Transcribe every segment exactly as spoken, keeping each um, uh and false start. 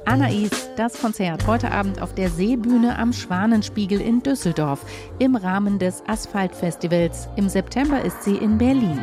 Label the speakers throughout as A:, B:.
A: Anais, das Konzert heute Abend auf der Seebühne am Schwanenspiegel in Düsseldorf im Rahmen des Asphalt-Festivals. Im September ist sie in Berlin.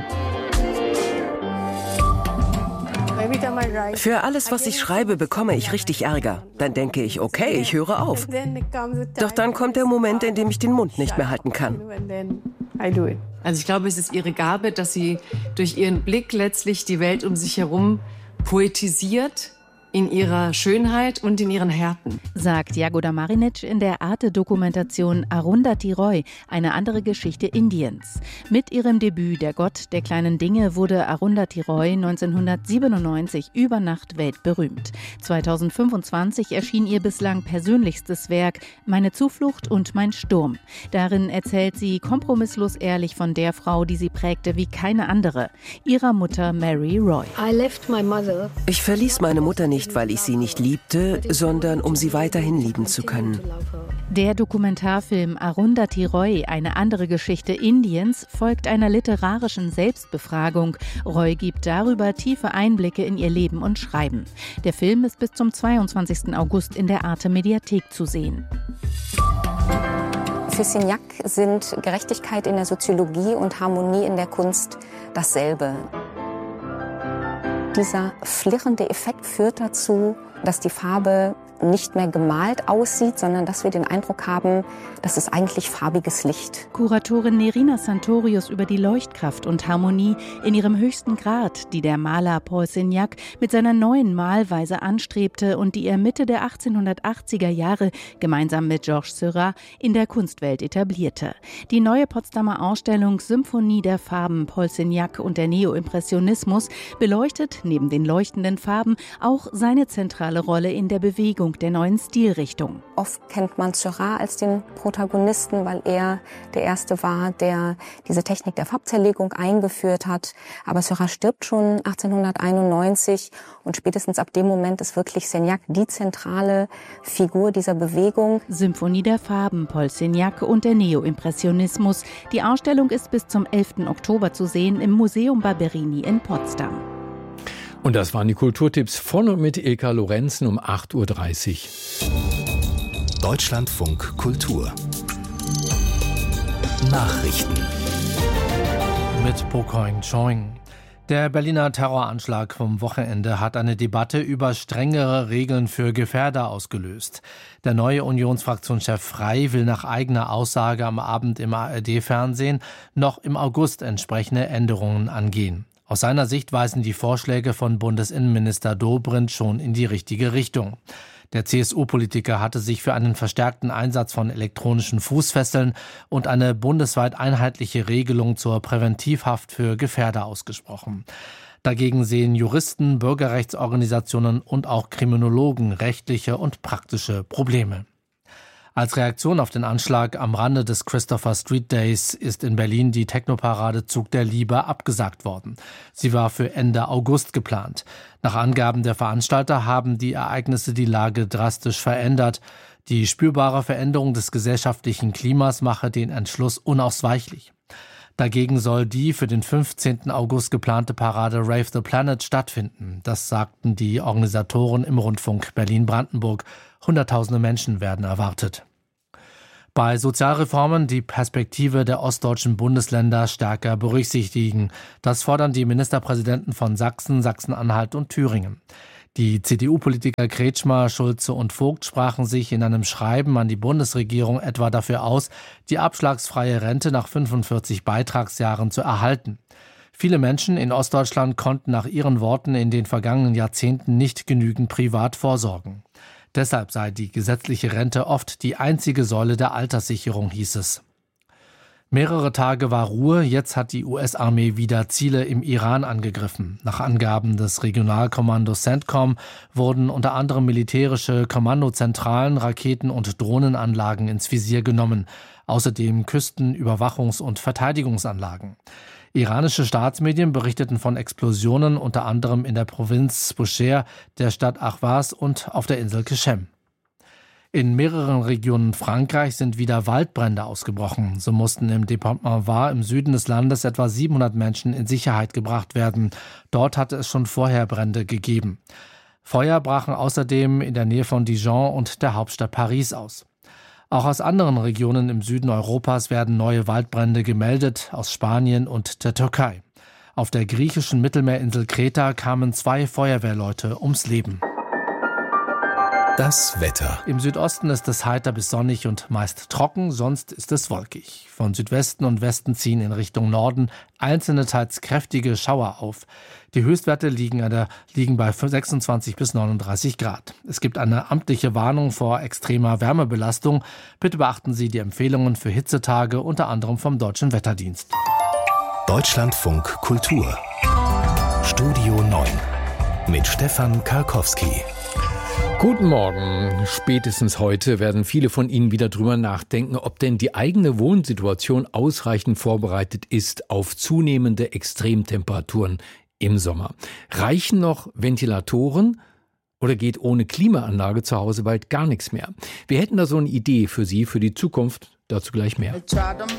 B: Für alles, was ich schreibe, bekomme ich richtig Ärger. Dann denke ich, okay, ich höre auf. Doch dann kommt der Moment, in dem ich den Mund nicht mehr halten kann.
C: Also ich glaube, es ist ihre Gabe, dass sie durch ihren Blick letztlich die Welt um sich herum poetisiert, in ihrer Schönheit und in ihren Härten.
A: Sagt Jagoda Marinic in der Arte-Dokumentation Arundhati Roy, eine andere Geschichte Indiens. Mit ihrem Debüt Der Gott der kleinen Dinge wurde Arundhati Roy neunzehnhundertsiebenundneunzig über Nacht weltberühmt. zweitausendfünfundzwanzig erschien ihr bislang persönlichstes Werk Meine Zuflucht und mein Sturm. Darin erzählt sie kompromisslos ehrlich von der Frau, die sie prägte wie keine andere, ihrer Mutter Mary Roy.
B: Ich verließ meine Mutter nicht, weil ich sie nicht liebte, sondern um sie weiterhin lieben zu können.
A: Der Dokumentarfilm Arundhati Roy, eine andere Geschichte Indiens, folgt einer literarischen Selbstbefragung. Roy gibt darüber tiefe Einblicke in ihr Leben und Schreiben. Der Film ist bis zum zweiundzwanzigsten August in der Arte-Mediathek zu sehen.
D: Für Signac sind Gerechtigkeit in der Soziologie und Harmonie in der Kunst dasselbe. Dieser flirrende Effekt führt dazu, dass die Farbe nicht mehr gemalt aussieht, sondern dass wir den Eindruck haben, das ist eigentlich farbiges Licht.
A: Kuratorin Nerina Santorius über die Leuchtkraft und Harmonie in ihrem höchsten Grad, die der Maler Paul Signac mit seiner neuen Malweise anstrebte und die er Mitte der achtzehnhundertachtziger Jahre gemeinsam mit Georges Seurat in der Kunstwelt etablierte. Die neue Potsdamer Ausstellung Symphonie der Farben Paul Signac und der Neoimpressionismus beleuchtet neben den leuchtenden Farben auch seine zentrale Rolle in der Bewegung der neuen Stilrichtung.
D: Oft kennt man Seurat als den Protagonisten, weil er der Erste war, der diese Technik der Farbzerlegung eingeführt hat. Aber Seurat stirbt schon achtzehnhunderteinundneunzig und spätestens ab dem Moment ist wirklich Signac die zentrale Figur dieser Bewegung.
A: Symphonie der Farben, Paul Signac und der Neoimpressionismus. Die Ausstellung ist bis zum elften Oktober zu sehen im Museum Barberini in Potsdam.
E: Und das waren die Kulturtipps von und mit Ilka Lorenzen um acht Uhr dreißig.
F: Deutschlandfunk Kultur Nachrichten
G: mit Pokoing Choing. Der Berliner Terroranschlag vom Wochenende hat eine Debatte über strengere Regeln für Gefährder ausgelöst. Der neue Unionsfraktionschef Frey will nach eigener Aussage am Abend im A R D-Fernsehen noch im August entsprechende Änderungen angehen. Aus seiner Sicht weisen die Vorschläge von Bundesinnenminister Dobrindt schon in die richtige Richtung. Der C S U-Politiker hatte sich für einen verstärkten Einsatz von elektronischen Fußfesseln und eine bundesweit einheitliche Regelung zur Präventivhaft für Gefährder ausgesprochen. Dagegen sehen Juristen, Bürgerrechtsorganisationen und auch Kriminologen rechtliche und praktische Probleme. Als Reaktion auf den Anschlag am Rande des Christopher Street Days ist in Berlin die Technoparade Zug der Liebe abgesagt worden. Sie war für Ende August geplant. Nach Angaben der Veranstalter haben die Ereignisse die Lage drastisch verändert. Die spürbare Veränderung des gesellschaftlichen Klimas mache den Entschluss unausweichlich. Dagegen soll die für den fünfzehnten August geplante Parade Rave the Planet stattfinden. Das sagten die Organisatoren im Rundfunk Berlin-Brandenburg. Hunderttausende Menschen werden erwartet. Bei Sozialreformen die Perspektive der ostdeutschen Bundesländer stärker berücksichtigen. Das fordern die Ministerpräsidenten von Sachsen, Sachsen-Anhalt und Thüringen. Die C D U-Politiker Kretschmer, Schulze und Vogt sprachen sich in einem Schreiben an die Bundesregierung etwa dafür aus, die abschlagsfreie Rente nach fünfundvierzig Beitragsjahren zu erhalten. Viele Menschen in Ostdeutschland konnten nach ihren Worten in den vergangenen Jahrzehnten nicht genügend privat vorsorgen. Deshalb sei die gesetzliche Rente oft die einzige Säule der Alterssicherung, hieß es. Mehrere Tage war Ruhe, jetzt hat die U S-Armee wieder Ziele im Iran angegriffen. Nach Angaben des Regionalkommandos CENTCOM wurden unter anderem militärische Kommandozentralen, Raketen- und Drohnenanlagen ins Visier genommen. Außerdem Küsten-, Überwachungs- und Verteidigungsanlagen. Iranische Staatsmedien berichteten von Explosionen unter anderem in der Provinz Bushehr, der Stadt Ahvaz und auf der Insel Qeshem. In mehreren Regionen Frankreichs sind wieder Waldbrände ausgebrochen. So mussten im Departement Var im Süden des Landes etwa siebenhundert Menschen in Sicherheit gebracht werden. Dort hatte es schon vorher Brände gegeben. Feuer brachen außerdem in der Nähe von Dijon und der Hauptstadt Paris aus. Auch aus anderen Regionen im Süden Europas werden neue Waldbrände gemeldet, aus Spanien und der Türkei. Auf der griechischen Mittelmeerinsel Kreta kamen zwei Feuerwehrleute ums Leben.
F: Das Wetter.
G: Im Südosten ist es heiter bis sonnig und meist trocken, sonst ist es wolkig. Von Südwesten und Westen ziehen in Richtung Norden einzelne teils kräftige Schauer auf. Die Höchstwerte liegen, an der, liegen bei sechsundzwanzig bis neununddreißig Grad. Es gibt eine amtliche Warnung vor extremer Wärmebelastung. Bitte beachten Sie die Empfehlungen für Hitzetage, unter anderem vom Deutschen Wetterdienst.
F: Deutschlandfunk Kultur. Studio neun mit Stefan Karkowski.
E: Guten Morgen. Spätestens heute werden viele von Ihnen wieder drüber nachdenken, ob denn die eigene Wohnsituation ausreichend vorbereitet ist auf zunehmende Extremtemperaturen im Sommer. Reichen noch Ventilatoren oder geht ohne Klimaanlage zu Hause bald gar nichts mehr? Wir hätten da so eine Idee für Sie für die Zukunft. Dazu gleich mehr.